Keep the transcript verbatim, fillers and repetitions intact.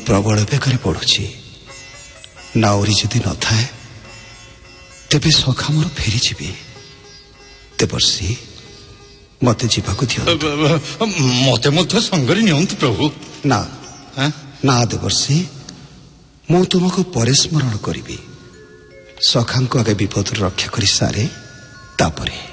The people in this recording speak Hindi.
प्रबल बेगर पड़ुछि नाउरी जदि न थाए तेबे सखा मोर फेरी जीवी देवर्षि मते जीवाकु दियो मते मध्य संगरी नियंतु प्रभु ना ना देवर्षि मु तुमको परे स्मरण करिबी सखांको आगे विपद रक्षा करी सारे तापरे